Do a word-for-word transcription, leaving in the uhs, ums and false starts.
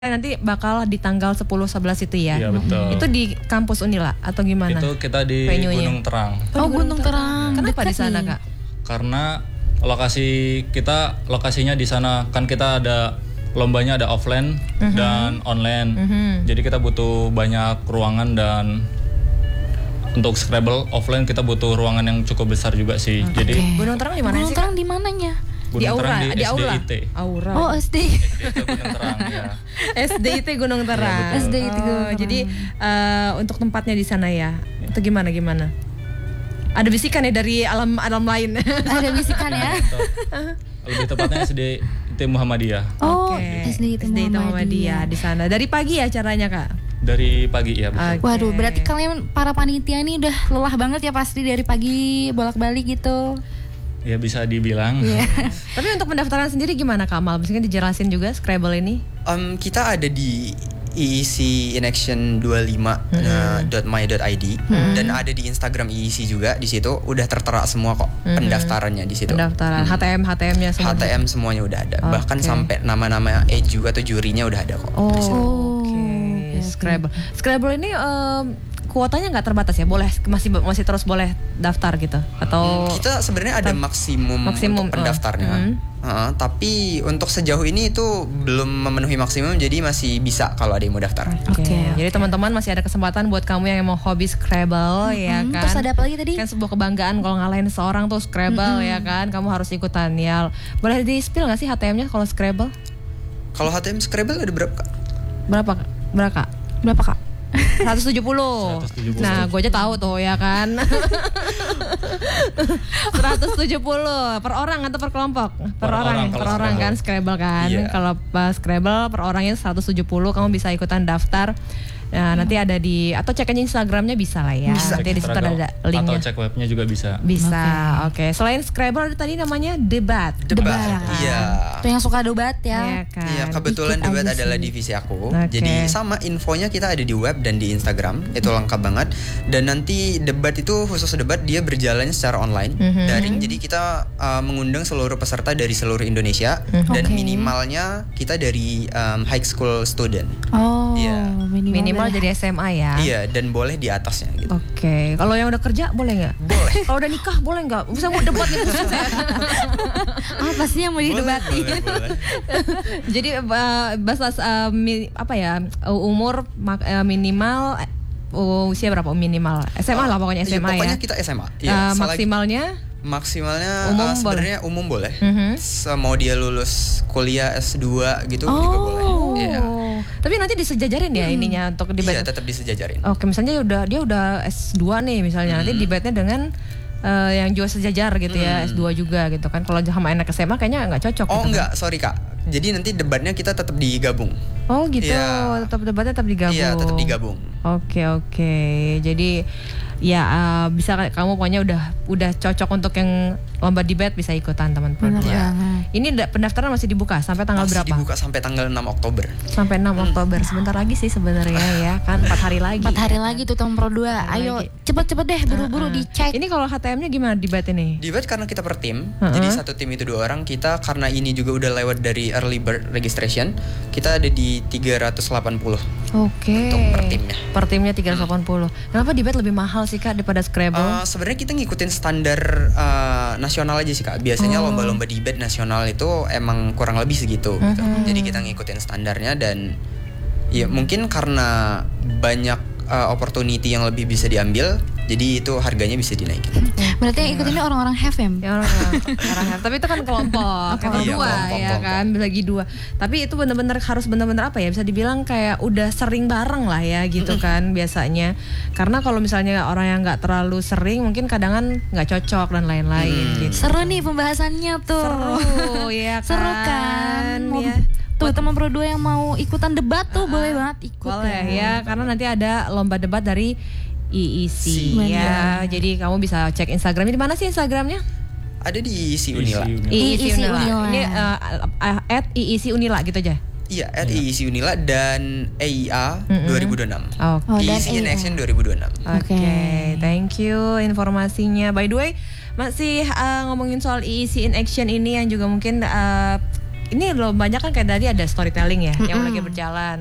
Nanti bakal di tanggal sepuluh sebelas itu ya. Iya betul. Itu di kampus Unila atau gimana? Itu kita di Venue-nya? Gunung Terang. Oh, Gunung Terang. Kenapa di Dekat sana, nih. Kak? Karena lokasi kita lokasinya di sana kan kita ada lombanya ada offline Mhm. dan online. Mhm. Jadi kita butuh banyak ruangan dan untuk Scrabble offline kita butuh ruangan yang cukup besar juga sih. Jadi Oke. Gunung Terang di mana Gunung sih? Terang di mananya? Di Gunung Aura, Terang di, di Aula. S D I T. Aura. Oh, S D. S D I T Gunung Terang ya. S D I T Gunung Terang. Iya, betul. S D I T Gunung Oh, Terang. jadi eh, untuk tempatnya di sana ya. Itu gimana gimana? Ada bisikan ya dari alam alam lain. Ada bisikan ya. Lebih tepatnya S D I T Muhammadiyah. Oh, Oke. S D I T S D I T Muhammadiyah. Muhammadiyah di sana. Dari pagi ya acaranya, Kak? Dari pagi ya betul. Oke. Waduh, berarti kalian para panitia ini udah lelah banget ya pasti dari pagi bolak-balik gitu. Ya bisa dibilang. Iya. Tapi untuk pendaftaran sendiri gimana, Kamal? Mungkin dijelasin juga Scrabble ini. Um, kita ada di I E C in action dua puluh lima dot my dot i d dan ada di Instagram I E C juga. Di situ udah tertera semua kok pendaftarannya di situ. Pendaftaran H T M H T M-nya semua. H T M semuanya udah ada. Oke. Bahkan sampai nama-nama Eju atau jurinya udah ada kok. Oh, di situ. oke. oke, oke. Scrabble. Scrabble ini em, kuotanya nggak terbatas ya? Boleh masih masih terus boleh daftar gitu atau Kita sebenarnya ada maksimum, Maksimum, untuk pendaftarnya. oh. Hmm. Uh, tapi untuk sejauh ini itu belum memenuhi maksimum, jadi masih bisa kalau ada yang mau daftar. Oke. Oke, Jadi teman-teman masih ada kesempatan buat kamu yang mau hobi Scrabble ya Hmm, kan. terus ada apa lagi tadi? Kan sebuah kebanggaan kalau ngalahin seorang tuh Scrabble ya kan. Kamu harus ikutan ya. Boleh di-spill nggak sih H T M-nya kalau Scrabble? Kalau H T M Scrabble ada berapa, Kak? Berapa? Kak? Berapa, Kak? Berapa, Kak? seratus tujuh puluh. seratus tujuh puluh. Nah, gue aja tahu tuh ya kan. seratus tujuh puluh per orang atau per kelompok? Per, Per orang, orang, per kalau orang kan Scrabble. Scrabble kan. Iya. Kalau pas Scrabble per orangnya seratus tujuh puluh, kamu bisa ikutan daftar. Nah, nanti ada di atau cek aja Instagramnya bisa lah ya. Bisa. Nanti di situ Instagram ada atau linknya. cek webnya juga bisa. Bisa. Oke. Selain Scrabble ada tadi namanya debat. Debat. Iya. Tuh yang suka debat ya. Iya kan. Iya, kebetulan Ikut debat aja adalah sih. divisi aku. Oke. Jadi sama infonya kita ada di web dan di Instagram. Itu lengkap banget. Dan nanti debat itu khusus debat dia berjalan secara online, Mhm. daring. Jadi kita uh, mengundang seluruh peserta dari seluruh Indonesia dan Oke. minimalnya kita dari um, high school student. Oh, Iya. minimal, Minimal dari- jadi S M A ya. Iya, dan boleh di atasnya gitu. Oke, kalau yang udah kerja boleh nggak? Boleh. Kalau udah nikah boleh nggak? Bisa mau debat nih khusus ya. apa sih yang mau didebatin? Boleh, boleh. Jadi uh, batas uh, mi- apa ya uh, umur mak- uh, minimal uh, usia berapa minimal? S M A lah pokoknya S M A Iya, pokoknya ya. kita S M A. Uh, Iya, selagi- maksimalnya maksimalnya Umum uh, sebenarnya umum boleh. Mhm. Se- Mau dia lulus kuliah S dua gitu juga Oh. boleh. Iya. Oh. Tapi nanti disejajarin ya ininya untuk debat. Iya, tetap disejajarin. Oke, misalnya dia udah dia udah S dua nih misalnya nanti debatnya dengan uh, yang juga sejajar gitu ya, S dua juga gitu kan. Kalau sama anak S M A kayaknya nggak cocok Oh gitu kan. enggak, sorry Kak. Jadi nanti debatnya kita tetap digabung. Oh gitu, Iya. tetap debatnya tetap digabung. Iya, tetap digabung. Oke oke, jadi ya uh, bisa kamu pokoknya udah udah cocok untuk yang lomba debat bisa ikutan teman-teman. Bener Iya. banget. Ini da- pendaftaran masih dibuka sampai tanggal Masih berapa? dibuka sampai tanggal enam Oktober. Sampai enam Oktober. Sebentar lagi sih sebenarnya ya kan empat hari lagi. Empat hari ya. lagi tuh tahun Pro dua. hari Ayo lagi. cepet-cepet deh, buru-buru Uh-uh. dicek. Ini kalau H T M-nya gimana debat ini? Debat karena kita per tim, Uh-uh. jadi satu tim itu dua orang. Kita karena ini juga udah lewat dari early bird registration, kita ada di tiga ratus delapan puluh Oke. untuk per timnya. Per timnya tiga ratus delapan puluh. Kenapa debat lebih mahal sih Kak daripada Scrabble? Uh, Sebenarnya kita ngikutin standar uh, nasional aja sih Kak. Biasanya Oh. lomba-lomba debat nasional itu emang kurang lebih segitu. gitu. Mhm. Jadi kita ngikutin standarnya dan ya mungkin karena banyak uh, opportunity yang lebih bisa diambil, jadi itu harganya bisa dinaikin. Berarti yang ikut ini orang-orang have em. Ya orang orang tapi itu kan kelompok, kelompok Iya, dua kelompok, ya kelompok. kan, bagi dua. Tapi itu benar-benar harus benar-benar apa ya? Bisa dibilang kayak udah sering bareng lah ya gitu kan biasanya. Karena kalau misalnya orang yang nggak terlalu sering, mungkin kadang kan nggak cocok dan lain-lain gitu. Seru nih pembahasannya tuh. Seru ya kan. Seru kan? Mau- Ya. Tuh teman Pro dua yang mau ikutan debat tuh boleh banget ikut Boleh ya. ya, karena nanti ada lomba debat dari I E C Benar. ya. Jadi kamu bisa cek Instagramnya. Di mana sih Instagramnya? Ada di si Unila. Isi Unila. I E C I E C Unila. Unila. Ini uh, uh, at I E C Unila gitu aja. Iya, at I E C Unila dan E I A Mm-mm. dua ribu dua puluh enam. Oke. Oh, I dan E C in E I A. Action dua ribu dua puluh enam. Oke, Oke. thank you informasinya. By the way, masih uh, ngomongin soal I E C in Action ini yang juga mungkin uh, ini lombanya kan kayak tadi ada storytelling ya yang lagi berjalan.